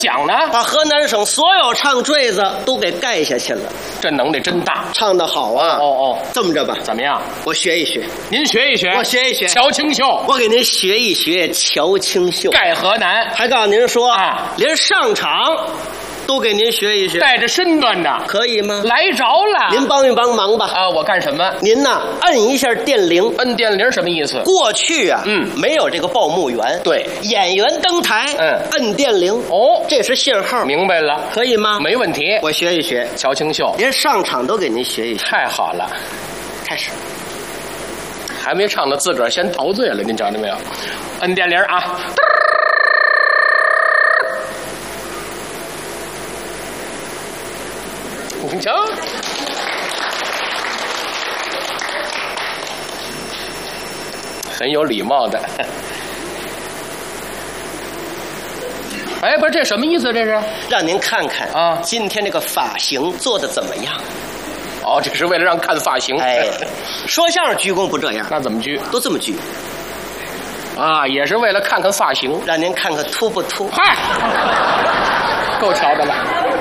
讲呢？ 把河南省所有唱坠子都给盖下去了。 这能耐真大， 唱得好啊！ 哦， 这么着吧， 怎么样？ 我学一学， 您学一学， 我学一学乔清秀， 我给您学一学乔清秀， 盖河南， 还告诉您说啊， 连上场都给您学一学， 带着身段的， 可以吗？ 来着了， 您帮一帮忙吧。 啊，我干什么？ 您呐，摁一下电铃。 摁电铃什么意思？ 过去啊，没有这个报幕员， 对， 演员登台，摁电铃， 哦， 这是信号， 明白了， 可以吗？ 没问题， 我学一学乔清秀， 连上场都给您学一学。 太好了， 开始。 还没唱到，自个儿先陶醉了，您瞧见没有？摁电铃啊！你瞧，很有礼貌的。哎，不是，这什么意思？这是让您看看啊， 今天这个发型做的怎么样？ 哦，这是为了让看发型。 哎，说相声鞠躬不这样， 那怎么鞠？ 都这么鞠。 啊，也是为了看看发型， 让您看看秃不秃。 嗨，够瞧的了。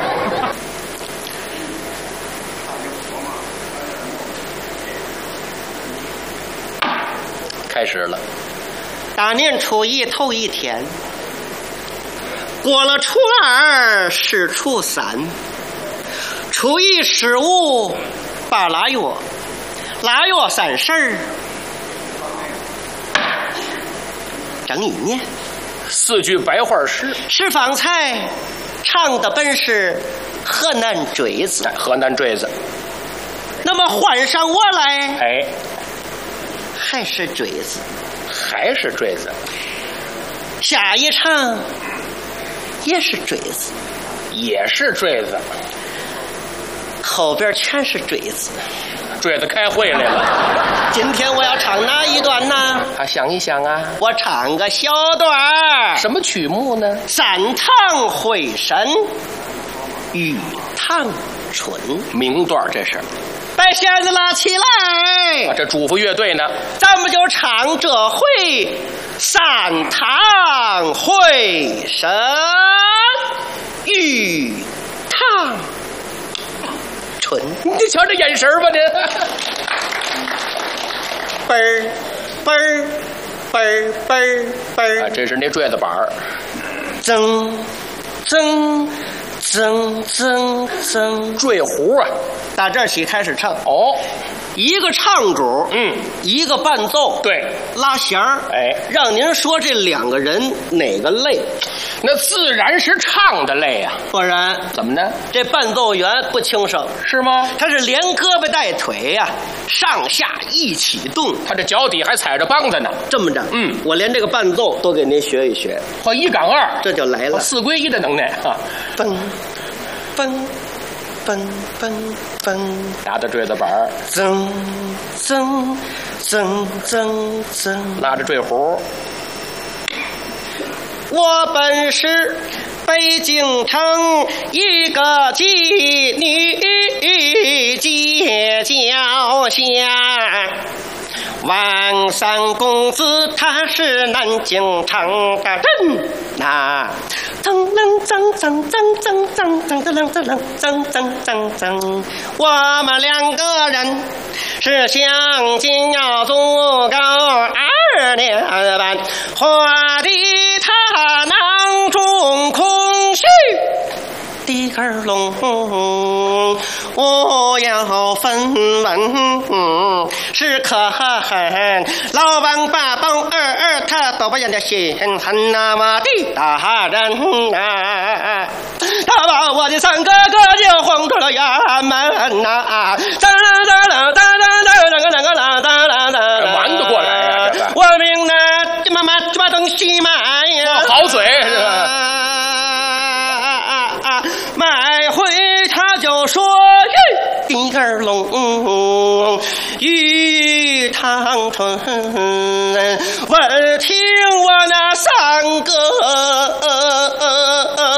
开始了。 大年初一头一天，过了初二是初三，初一十五把腊月，腊月30整一年。 4句白话诗， 是方才唱的本是河南坠子， 河南坠子。 那么换上我来， 哎， 还是坠子， 还是坠子。 下一场也是坠子， 也是坠子， 后边全是坠子。 坠子开会来了。 今天我要唱哪一段呢？ 想一想啊， 我唱个小段。 什么曲目呢？ 三堂会审玉堂春， 名段这是。 把弦子拉起来， 这主副乐队呢？ 咱们就唱这回三堂会审玉堂春。 你瞧这眼神吧，这嘣儿嘣儿嘣儿嘣儿嘣儿。 这是那坠子板儿。 噌噌噌噌噌， 坠胡啊！ 打这儿起开始唱。 哦， 一个唱主，一个伴奏， 对， 拉弦儿。 哎， 让您说这两个人哪个累？ 那自然是唱的累啊。 不然怎么呢？ 这伴奏员不轻省， 是吗？ 他是连胳膊带腿呀，上下一起动， 他这脚底还踩着梆子呢。 这么着，我连这个伴奏都给您学一学。 和1杠2， 这就来了 ，4归1的能耐啊！ 嘣嘣嘣嘣嘣， 打的坠子板儿， 噌噌噌噌噌， 拉着坠胡。 我本是北京城一个妓女街角下，王三公子他是南京城的人呐，噌楞噌噌噌噌噌噌噌楞噌楞噌噌噌噌，我们两个人是相亲要足够2年半，花的他囊中空虚的根龙，我要分文是可恨，老王八宝二他都不让的心狠，那么的大人啊，他把我的3个哥就轰出了衙门呐， 玩得过来呀， 我命呢妈妈把东西买呀， 好嘴是吧？ 买回他就说一根龙玉堂春，闻听我那3个